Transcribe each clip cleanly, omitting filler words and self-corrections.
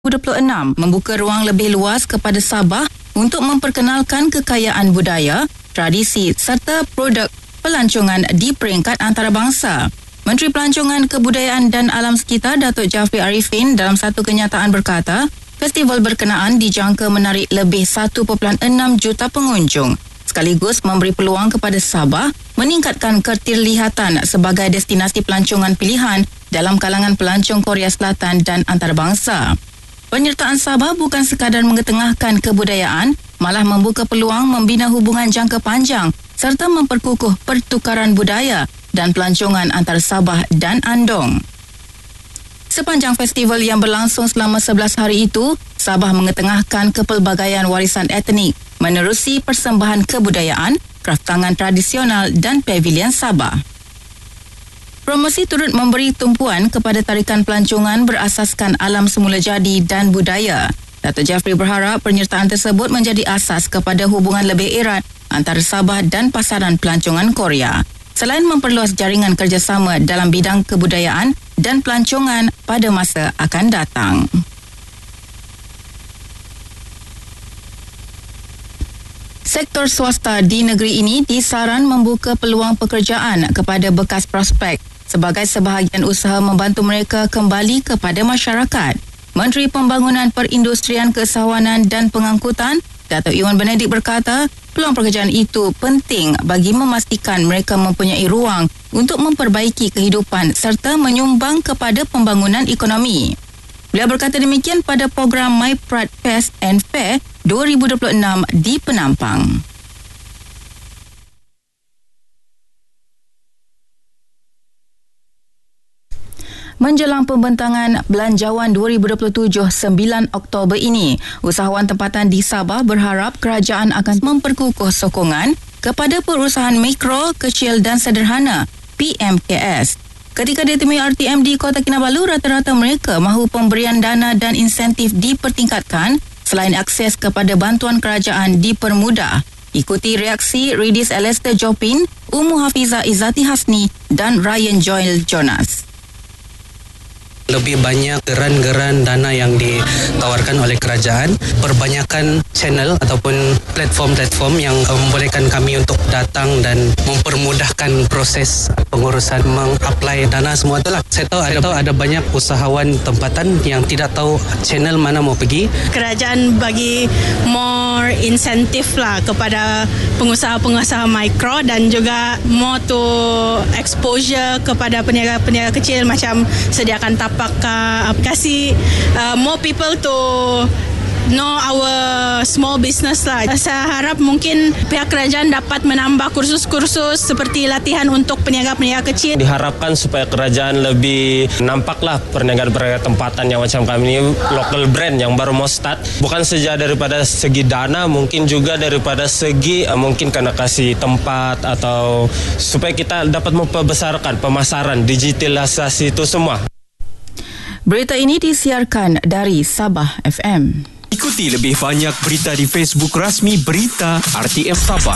2026 membuka ruang lebih luas kepada Sabah untuk memperkenalkan kekayaan budaya, tradisi serta produk pelancongan di peringkat antarabangsa. Menteri Pelancongan, Kebudayaan dan Alam Sekitar Datuk Jafri Arifin dalam satu kenyataan berkata, festival berkenaan dijangka menarik lebih 1.6 juta pengunjung, sekaligus memberi peluang kepada Sabah meningkatkan keterlihatan sebagai destinasi pelancongan pilihan dalam kalangan pelancong Korea Selatan dan antarabangsa. Penyertaan Sabah bukan sekadar mengetengahkan kebudayaan, malah membuka peluang membina hubungan jangka panjang serta memperkukuh pertukaran budaya dan pelancongan antara Sabah dan Andong. Sepanjang festival yang berlangsung selama 11 hari itu, Sabah mengetengahkan kepelbagaian warisan etnik menerusi persembahan kebudayaan, kraftangan tradisional dan pavilion Sabah. Promosi turut memberi tumpuan kepada tarikan pelancongan berasaskan alam semula jadi dan budaya. Datuk Jafri berharap penyertaan tersebut menjadi asas kepada hubungan lebih erat antara Sabah dan pasaran pelancongan Korea, selain memperluas jaringan kerjasama dalam bidang kebudayaan dan pelancongan pada masa akan datang. Sektor swasta di negeri ini disaran membuka peluang pekerjaan kepada bekas prospek sebagai sebahagian usaha membantu mereka kembali kepada masyarakat. Menteri Pembangunan Perindustrian Kesawanan dan Pengangkutan, Datuk Iwan Benedik berkata, peluang pekerjaan itu penting bagi memastikan mereka mempunyai ruang untuk memperbaiki kehidupan serta menyumbang kepada pembangunan ekonomi. Beliau berkata demikian pada program My Pride Fest and Fair 2026 di Penampang. Menjelang pembentangan Belanjawan 2027 9 Oktober ini, usahawan tempatan di Sabah berharap kerajaan akan memperkukuh sokongan kepada perusahaan mikro, kecil dan sederhana PMKS. Ketika ditemui RTM di Kota Kinabalu, rata-rata mereka mahu pemberian dana dan insentif dipertingkatkan selain akses kepada bantuan kerajaan dipermudah. Ikuti reaksi Ridis Alester Jopin, Umu Hafiza Izzati Hasni dan Ryan Joel Jonas. Lebih banyak geran-geran dana yang ditawarkan oleh kerajaan, perbanyakkan channel ataupun platform-platform yang membolehkan kami untuk datang dan mempermudahkan proses pengurusan mengapply dana semua itulah. Saya tahu ada banyak usahawan tempatan yang tidak tahu channel mana mau pergi. Kerajaan bagi more insentif lah kepada pengusaha-pengusaha mikro dan juga more to exposure kepada peniaga-peniaga kecil, macam sediakan tapak aplikasi, more people to know our small business lah. Saya harap mungkin pihak kerajaan dapat menambah kursus-kursus seperti latihan untuk peniaga-peniaga kecil. Diharapkan supaya kerajaan lebih nampaklah perniagaan-perniagaan tempatan yang macam kami ini, local brand yang baru mau start. Bukan saja daripada segi dana, mungkin juga daripada segi mungkin kena kasih tempat atau supaya kita dapat memperbesarkan pemasaran, digitalisasi itu semua. Berita ini disiarkan dari Sabah FM. Ikuti lebih banyak berita di Facebook rasmi Berita RTM Sabah.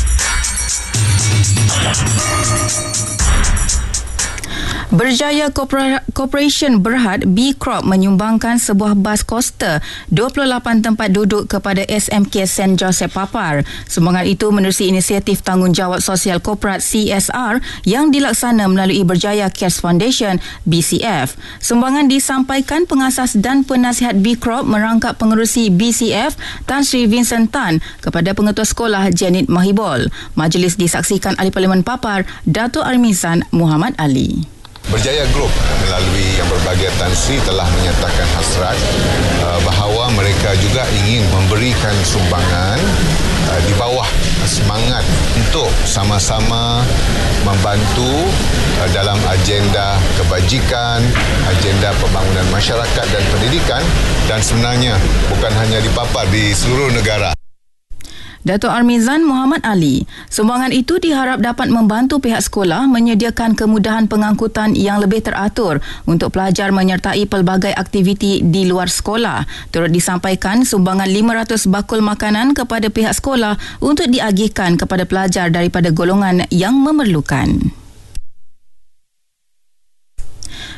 Berjaya Corporation Berhad B Corp menyumbangkan sebuah bas coaster 28 tempat duduk kepada SMK St. Joseph Papar. Sumbangan itu menerusi inisiatif tanggungjawab sosial korporat CSR yang dilaksana melalui Berjaya Cares Foundation BCF. Sumbangan disampaikan pengasas dan penasihat B Corp merangkap pengerusi BCF Tan Sri Vincent Tan kepada pengetua sekolah Janet Mahibol. Majlis disaksikan Ahli Parlimen Papar Dato' Armizan Muhammad Ali. Berjaya Group melalui yang berbagai Tan Sri telah menyatakan hasrat bahawa mereka juga ingin memberikan sumbangan di bawah semangat untuk sama-sama membantu dalam agenda kebajikan, agenda pembangunan masyarakat dan pendidikan, dan sebenarnya bukan hanya di Papar, di seluruh negara. Dato' Armizan Muhammad Ali, sumbangan itu diharap dapat membantu pihak sekolah menyediakan kemudahan pengangkutan yang lebih teratur untuk pelajar menyertai pelbagai aktiviti di luar sekolah. Turut disampaikan sumbangan 500 bakul makanan kepada pihak sekolah untuk diagihkan kepada pelajar daripada golongan yang memerlukan.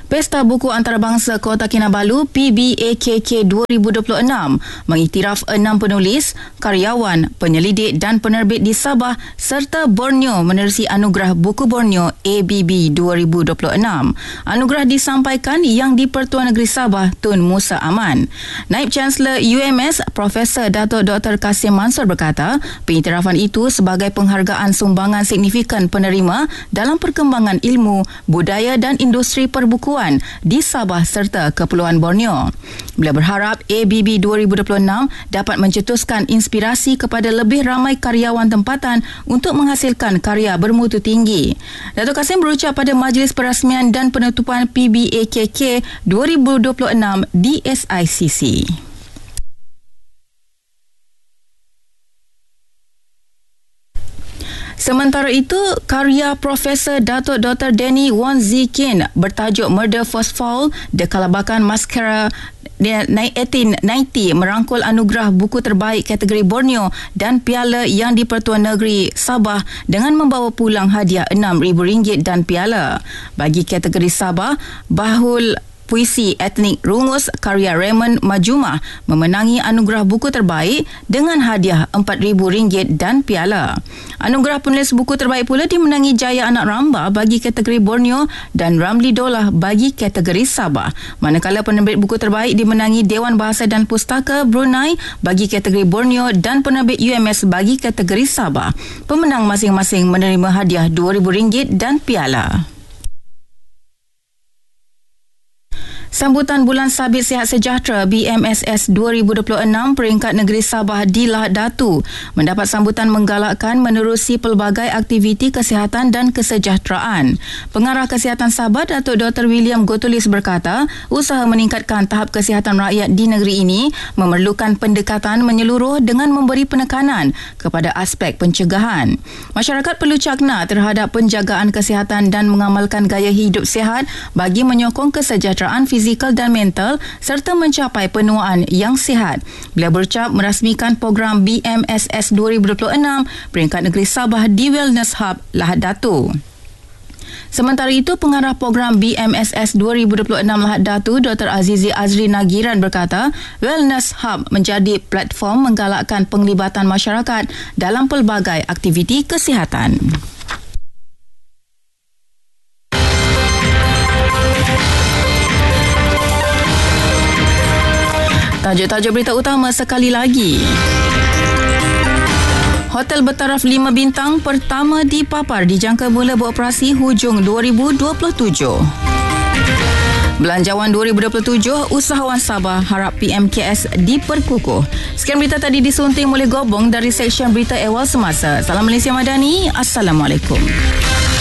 Pesta Buku Antarabangsa Kota Kinabalu PBAKK 2026 mengiktiraf 6 penulis, karyawan, penyelidik dan penerbit di Sabah serta Borneo menerusi Anugerah Buku Borneo ABB 2026. Anugerah disampaikan Yang di-Pertuan Negeri Sabah Tun Musa Aman. Naib Chancellor UMS Profesor Datuk Dr. Kasim Mansor berkata, pengiktirafan itu sebagai penghargaan sumbangan signifikan penerima dalam perkembangan ilmu, budaya dan industri perbukuan di Sabah serta Kepulauan Borneo. Beliau berharap ABB 2026 dapat mencetuskan inspirasi kepada lebih ramai karyawan tempatan untuk menghasilkan karya bermutu tinggi. Datuk Kasim berucap pada majlis perasmian dan penutupan PBAKK 2026 di SICC. Sementara itu, karya Profesor Datuk Dr. Danny Wan Zikin bertajuk Murder First Foul, The Kalabakan Mascara 1890 merangkul anugerah buku terbaik kategori Borneo dan piala Yang di-Pertuan Negeri Sabah dengan membawa pulang hadiah RM6,000 dan piala. Bagi kategori Sabah, Bahul Puisi Etnik Rungus karya Raymond Majumah memenangi anugerah buku terbaik dengan hadiah RM4,000 dan piala. Anugerah penulis buku terbaik pula dimenangi Jaya Anak Ramba bagi kategori Borneo dan Ramli Dolah bagi kategori Sabah. Manakala penerbit buku terbaik dimenangi Dewan Bahasa dan Pustaka Brunei bagi kategori Borneo dan penerbit UMS bagi kategori Sabah. Pemenang masing-masing menerima hadiah RM2,000 dan piala. Sambutan Bulan Sabit Sihat Sejahtera BMSS 2026 peringkat negeri Sabah di Lahad Datu mendapat sambutan menggalakkan menerusi pelbagai aktiviti kesihatan dan kesejahteraan. Pengarah Kesihatan Sabah Datuk Dr. William Gotulis berkata, usaha meningkatkan tahap kesihatan rakyat di negeri ini memerlukan pendekatan menyeluruh dengan memberi penekanan kepada aspek pencegahan. Masyarakat perlu cakna terhadap penjagaan kesihatan dan mengamalkan gaya hidup sihat bagi menyokong kesejahteraan fizikal dan mental serta mencapai penuaan yang sihat. Beliau berucap merasmikan program BMSS 2026 peringkat negeri Sabah di Wellness Hub Lahad Datu. Sementara itu, pengarah program BMSS 2026 Lahad Datu, Dr. Azizi Azri Nagiran berkata, Wellness Hub menjadi platform menggalakkan penglibatan masyarakat dalam pelbagai aktiviti kesihatan. Tajuk-tajuk berita utama sekali lagi. Hotel bertaraf 5 bintang pertama di Papar dijangka mula beroperasi hujung 2027. Belanjawan 2027, usahawan Sabah harap PMKS diperkukuh. Sekian berita tadi disunting oleh Gobong dari Seksyen Berita Awal Semasa. Salam Malaysia Madani. Assalamualaikum.